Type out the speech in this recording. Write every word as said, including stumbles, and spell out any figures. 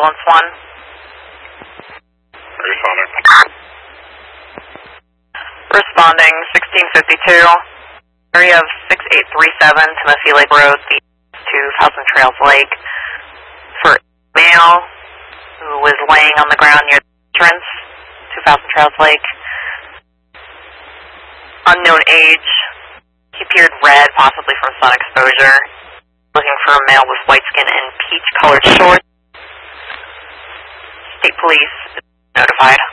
Ambulance one. Responding. Responding, sixteen fifty-two. Area of six eight three seven, Tennessee Lake Road, to Thousand Trails Lake. For male who was laying on the ground near the entrance to Thousand Trails Lake. Unknown age. He appeared red, possibly from sun exposure. Looking for a male with white skin and peach-colored shorts. State police is notified.